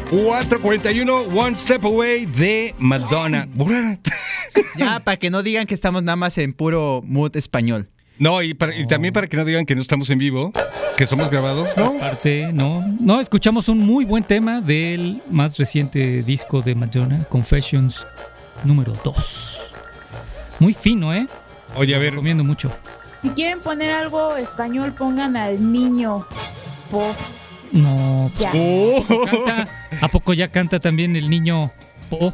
4:41, One Step Away de Madonna. Ya, para que no digan que estamos nada más en puro mood español. No, y también para que no digan que no estamos en vivo, que somos grabados, ¿no? Aparte, no, escuchamos un muy buen tema del más reciente disco de Madonna, Confessions número 2. Muy fino, ¿eh? Oye, a ver. Recomiendo mucho. Si quieren poner algo español, pongan al niño Po. No, Ya. canta. ¿A poco ya canta también el niño Po?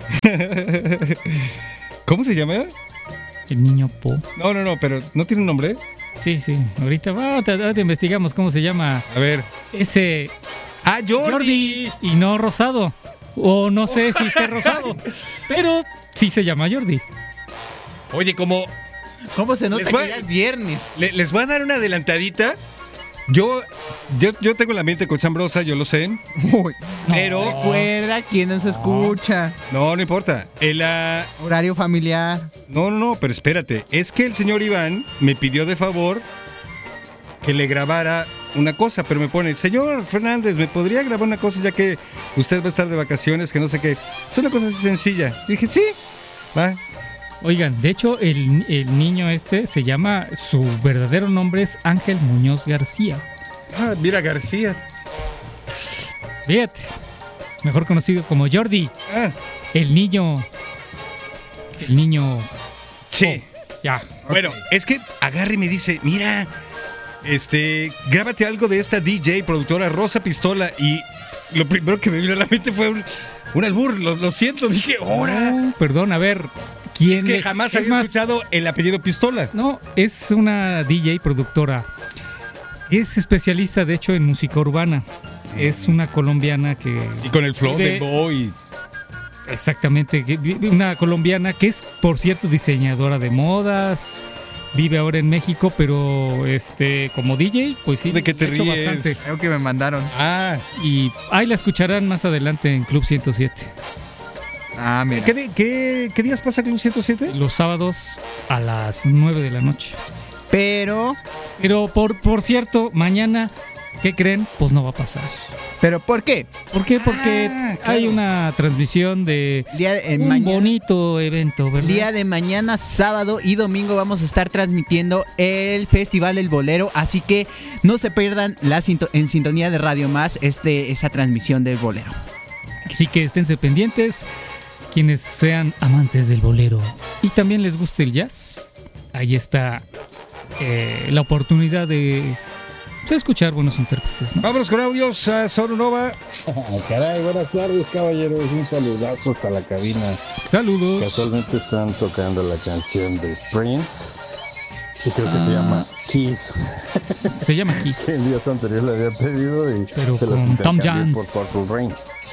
¿Cómo se llama? El niño Po. No, pero ¿no tiene un nombre? Sí. Ahorita ahorita investigamos cómo se llama. A ver. Ese ¡Ah, Jordi! Y no Rosado. O no sé si está rosado. Pero sí se llama Jordi. Oye, ¿cómo se nota que ya es viernes? les voy a dar una adelantadita? Yo tengo la mente cochambrosa, yo lo sé. Uy, pero recuerda quién nos escucha. No importa. Horario familiar. No, pero espérate. Es que el señor Iván me pidió de favor que le grabara una cosa, pero me pone, señor Fernández, ¿me podría grabar una cosa ya que usted va a estar de vacaciones, que no sé qué? Es una cosa así sencilla. Dije, sí, va. Oigan, de hecho, el niño se llama, su verdadero nombre es Ángel Muñoz García. Ah, mira, García. Fíjate, mejor conocido como Jordi. Ah. El niño. Sí. Ya. Bueno, es que agarra y me dice, mira, grábate algo de esta DJ productora Rosa Pistola. Y lo primero que me vino a la mente fue un albur. Lo siento, dije, ¡hora! No, perdón, a ver. ¿Quién es que jamás había escuchado el apellido Pistola. No, es una DJ productora. Es especialista, de hecho, en música urbana. Es una colombiana que... Y con el flow del boy. Exactamente. Una colombiana que es, por cierto, diseñadora de modas. Vive ahora en México, pero como DJ, pues sí. ¿De qué te ríes? Bastante. Creo que me mandaron. Ah. Y ahí la escucharán más adelante en Club 107. Ah, mira. ¿Qué días pasa Club 107? Los sábados a las 9 de la noche. Pero por cierto, mañana, ¿qué creen? Pues no va a pasar. ¿Pero por qué? ¿Por qué? Porque claro, hay una transmisión de un bonito evento, ¿verdad? Día de mañana, sábado y domingo vamos a estar transmitiendo el Festival del Bolero, así que no se pierdan en sintonía de Radio Más esa transmisión del Bolero. Así que esténse pendientes, quienes sean amantes del bolero y también les guste el jazz. Ahí está la oportunidad de escuchar buenos intérpretes, ¿no? Vámonos con audios a Sonunova. Caray, buenas tardes, caballeros. Un saludazo hasta la cabina. Saludos. Casualmente están tocando la canción de Prince y creo que se llama Kiss. Se llama Kiss. En días anteriores le había pedido y pero se las con Tom Jones por Purple Rain.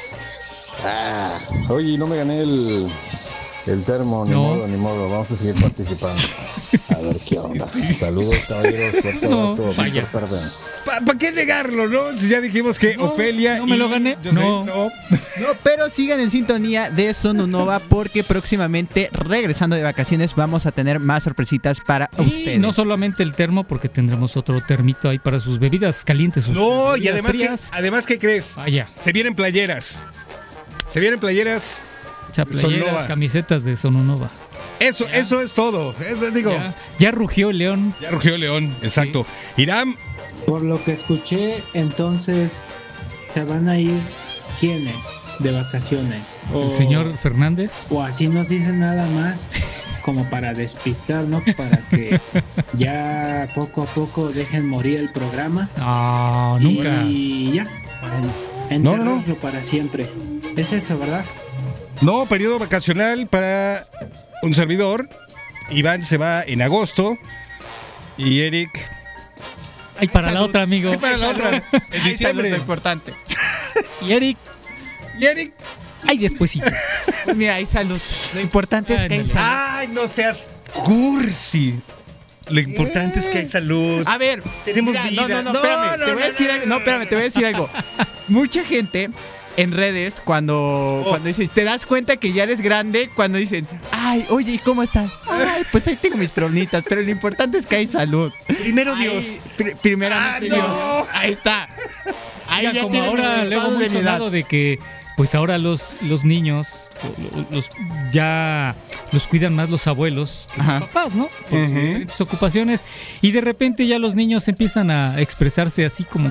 Oye, no me gané el termo, ni modo, vamos a seguir participando. A ver qué onda. Saludos, caballeros, fuerte abrazo, Víctor Perdón. ¿Para qué negarlo, no? Si ya dijimos que Ofelia no me lo gané. No, pero sigan en sintonía de Sonunova porque próximamente, regresando de vacaciones, vamos a tener más sorpresitas para ustedes. No solamente el termo, porque tendremos otro termito ahí para sus bebidas calientes. No, y además, ¿qué crees? Vaya. Se vienen playeras. Playeras, camisetas de Sonunova. Eso es todo. Ya rugió el león. Exacto. Sí. Irán. Por lo que escuché, entonces se van a ir ¿quiénes de vacaciones? El señor Fernández. O así nos dicen nada más como para despistar, ¿no? Para que ya poco a poco dejen morir el programa. Ah, nunca. Y ya. Enterrarlo para siempre. Es eso, ¿verdad? No, periodo vacacional para un servidor. Iván se va en agosto. Y Eric... Ay, para la otra, amigo. Ay, para la otra. En diciembre. Es importante. Y Eric... Ay, despuésito. Pues mira, hay salud. Lo importante es que hay salud. Ay, no seas cursi. Lo importante es que hay salud. A ver, tenemos vida. No, espérame. Te voy a decir algo. Mucha gente en redes cuando dices, te das cuenta que ya eres grande, cuando dicen, ay, oye, ¿y cómo estás? Ay, pues ahí tengo mis problemitas, pero lo importante es que hay salud. Primero Dios. Primeramente Dios. Ahí está. Ahí Mira, ya como tienen ahora el luego estado muy de mi edad. sonado de que pues ahora los niños ya los cuidan más los abuelos que Ajá. los papás, ¿no? Por sus Ujú. diferentes ocupaciones y de repente ya los niños empiezan a expresarse así como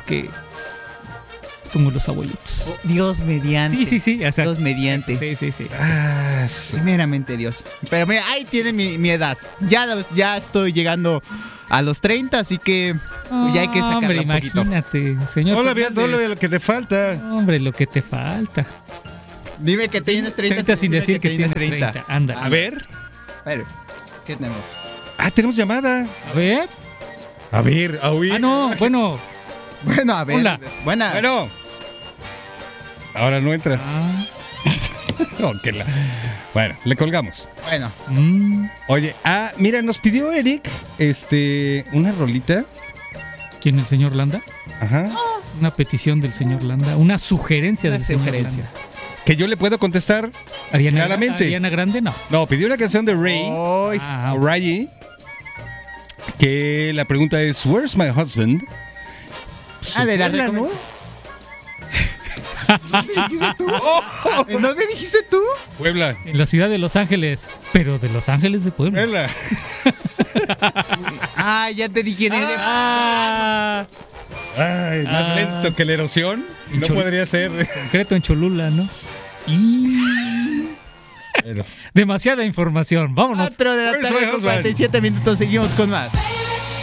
los abuelitos. Dios mediante. Sí, o sea, Dios mediante. sí. Ah, sí. Primeramente Dios. Pero mira, ahí tiene mi edad. Ya estoy llegando a los 30, así que pues ya hay que sacarla Hombre, un poquito. imagínate, señor. Todavía Fernández. lo que te falta. Hombre, lo que te falta. Dime que tienes 30, sin decir que tienes 30. Anda. A ver. A ver, ¿qué tenemos? Ah, tenemos llamada. A ver. A ver, a oír. Ah, no, bueno. Bueno, a ver. Hola. Buena. Bueno. Ahora no entra. Ah, No, Bueno, le colgamos. Bueno. Oye, mira, nos pidió Eric, una rolita. ¿Quién, el señor Landa? Ajá. Una petición del señor Landa. Una sugerencia Una del señor sugerencia. Landa. Que yo le puedo contestar. Claramente. Ariana Grande, no. No, pidió una canción de Ray. Ay, Ah, O Ray. Que la pregunta es: ¿Where's my husband? de la Puebla, ¿no? ¿En dónde dijiste tú? Puebla. en la ciudad de Los Ángeles, pero de Los Ángeles de Puebla. Puebla. Ya te dije quién es. Ah, Ay, más Ah. lento que la erosión. No Chol- podría ser. concreto en Cholula, ¿no? Bueno. Demasiada información. Vámonos. 4 de la Where's tarde my con husband? 47 minutos. Seguimos con más.